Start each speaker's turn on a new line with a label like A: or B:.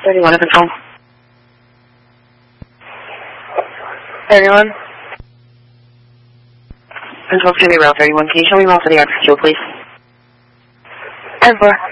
A: 31 at control. 31. Control to Route 31. Can you show me more for the address, please?
B: 10-4.